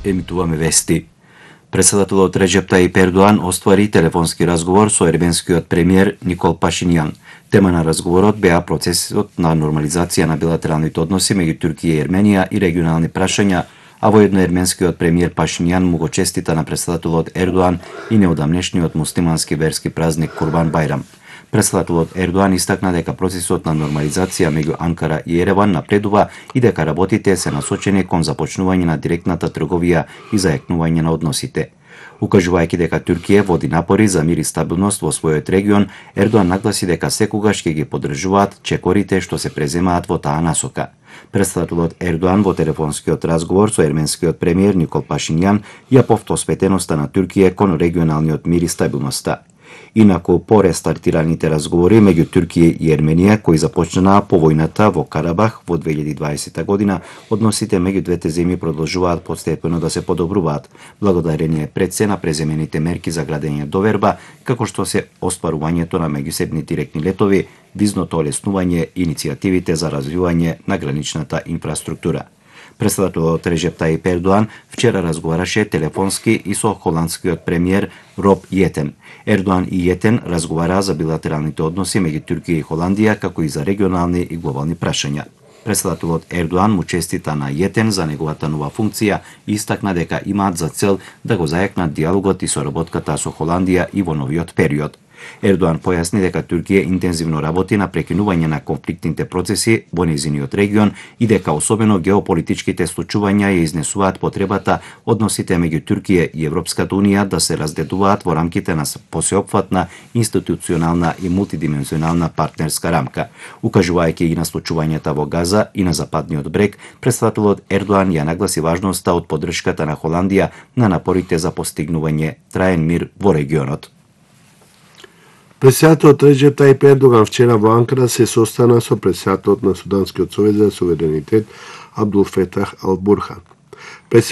емитуваме вести. Председателот Реджеп Таип Ердоан оствари телефонски разговор со ерменскиот премиер Никол Пашињан. Тема на разговорот беа процесот на нормализација на билатералните односи меѓу Туркија и Ерменија и регионални прашања, а воедно ерменскиот премиер Пашињан му го честита на председателот Ердоан и неодамнешниот муслимански верски празник Курбан Бајрам. Председателот Ердоан истакна дека процесот на нормализација меѓу Анкара и Ереван напредува и дека работите се насочени кон започнување на директната трговија и зајакнување на односите. Укажувајќи дека Туркија води напори за мир и стабилност во својот регион, Ердоан нагласи дека секогаш ќе ги поддржуваат чекорите што се преземаат во таа насока. Председателот Ердоан во телефонскиот разговор со ерменскиот премиер Никол Пашињан ја посветеноста на Туркија кон регионалниот мир и стабилноста. Инаку, по рестартираните разговори меѓу Туркија и Ерменија, кои започнаа по војната во Карабах во 2020 година, односите меѓу двете земји продолжуваат постепено да се подобруваат, благодарение пред се на преземените мерки за градење доверба, како што се остварувањето на меѓусебни директни летови, визното олеснување и иницијативите за развивање на граничната инфраструктура. Председателот Реджеп Таип Ердоан вчера разговараше телефонски и со холандскиот премиер Роб Јетен. Ердоан и Јетен разговараа за билатералните односи меѓу Туркија и Холандија, како и за регионални и глобални прашања. Председателот Ердоан му честита на Јетен за неговата нова функција и истакна дека имаат за цел да го зајакнат диалогот и соработката со Холандија и во новиот период. Ердоан појасни дека Туркија интензивно работи на прекинување на конфликтните процеси во нејзиниот регион и дека особено геополитичките случувања ја изнесуваат потребата односите меѓу Туркија и Европската унија да се раздедуваат во рамките на посеопфатна институционална и мултидимензионална партнерска рамка. Укажувајќи и на случувањата во Газа и на Западниот брег, председателот Ердоан ја нагласи важноста од поддршката на Холандија на напорите за постигнување траен мир во регионот. Председателот Реджеп Таип Ердоган вчера во Анкара се состана со председателот на Суданскиот совет за суверенитет Абдул Фетах Ал Бурхан.